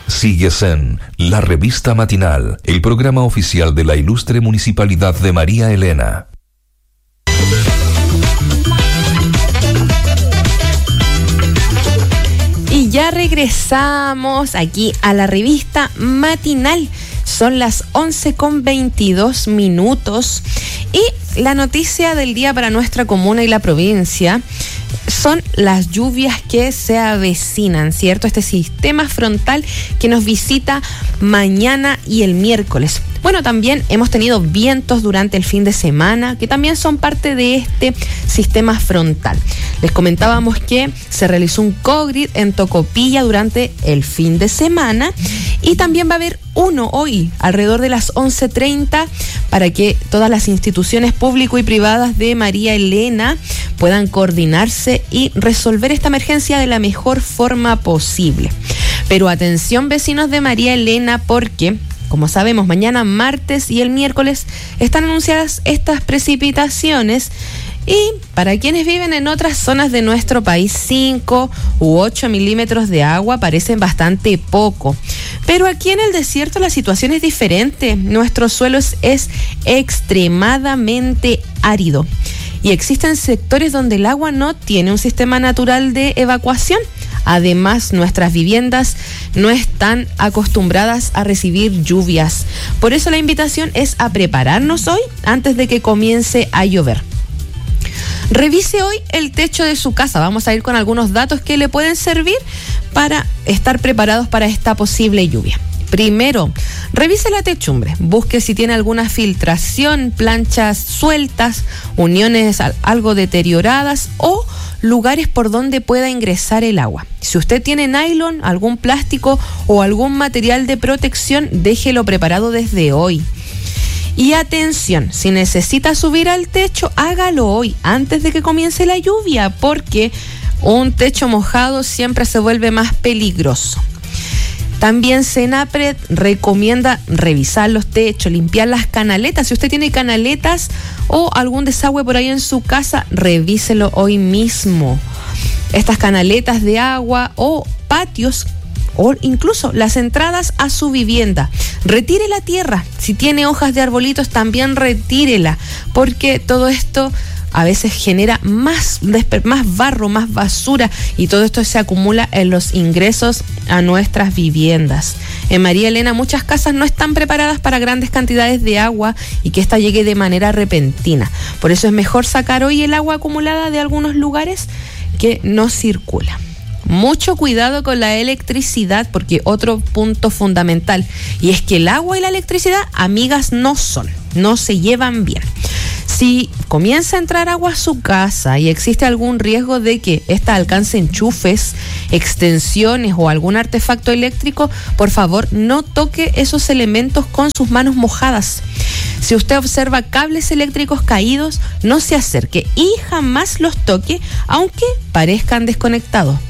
Sigues en La Revista Matinal, el programa oficial de la ilustre Municipalidad de María Elena. Y ya regresamos aquí a La Revista Matinal. Son las 11:22 y la noticia del día para nuestra comuna y la provincia son las lluvias que se avecinan, ¿cierto? Este sistema frontal que nos visita mañana y el miércoles. Bueno, también hemos tenido vientos durante el fin de semana, que también son parte de este sistema frontal. Les comentábamos que se realizó un COGRID en Tocopilla durante el fin de semana y también va a haber uno hoy, alrededor de las 11:30, para que todas las instituciones públicas y privadas de María Elena puedan coordinarse y resolver esta emergencia de la mejor forma posible. Pero atención, vecinos de María Elena, porque como sabemos, mañana martes y el miércoles están anunciadas estas precipitaciones y para quienes viven en otras zonas de nuestro país, 5 u 8 milímetros de agua parecen bastante poco. Pero aquí en el desierto la situación es diferente. Nuestro suelo es extremadamente árido y existen sectores donde el agua no tiene un sistema natural de evacuación. Además, nuestras viviendas no están acostumbradas a recibir lluvias. Por eso la invitación es a prepararnos hoy antes de que comience a llover. Revise hoy el techo de su casa. Vamos a ir con algunos datos que le pueden servir para estar preparados para esta posible lluvia. Primero, revise la techumbre, busque si tiene alguna filtración, planchas sueltas, uniones algo deterioradas o lugares por donde pueda ingresar el agua. Si usted tiene nylon, algún plástico o algún material de protección, déjelo preparado desde hoy. Y atención, si necesita subir al techo, hágalo hoy, antes de que comience la lluvia, porque un techo mojado siempre se vuelve más peligroso. También Senapred recomienda revisar los techos, limpiar las canaletas. Si usted tiene canaletas o algún desagüe por ahí en su casa, revíselo hoy mismo. Estas canaletas de agua o patios o incluso las entradas a su vivienda. Retire la tierra. Si tiene hojas de arbolitos, también retírela, porque todo esto a veces genera más barro, más basura, y todo esto se acumula en los ingresos a nuestras viviendas. En María Elena muchas casas no están preparadas para grandes cantidades de agua y que esta llegue de manera repentina. Por eso es mejor sacar hoy el agua acumulada de algunos lugares que no circula. Mucho cuidado con la electricidad, porque otro punto fundamental, y es que el agua y la electricidad amigas no se llevan bien. Si comienza a entrar agua a su casa y existe algún riesgo de que ésta alcance enchufes, extensiones o algún artefacto eléctrico, por favor no toque esos elementos con sus manos mojadas. Si usted observa cables eléctricos caídos, no se acerque y jamás los toque, aunque parezcan desconectados.